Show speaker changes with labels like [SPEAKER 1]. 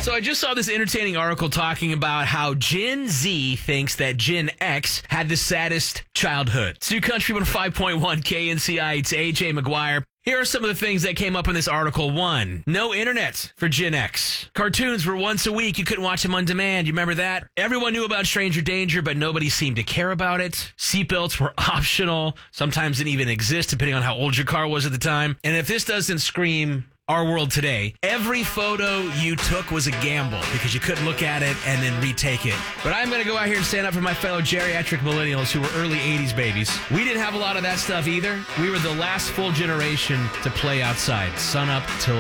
[SPEAKER 1] So I just saw this entertaining article talking about how Gen Z thinks that Gen X had the saddest childhood. Sioux Country 5.1 KNCI, it's AJ McGuire. Here are some of the things that came up in this article. 1, no internet for Gen X. Cartoons were once a week. You couldn't watch them on demand. You remember that? Everyone knew about Stranger Danger, but nobody seemed to care about it. Seatbelts were optional. Sometimes didn't even exist, depending on how old your car was at the time. And if this doesn't scream our world today, every photo you took was a gamble because you couldn't look at it and then retake it. But I'm going to go out here and stand up for my fellow geriatric millennials who were early 80s babies. We didn't have a lot of that stuff either. We were the last full generation to play outside, sun up till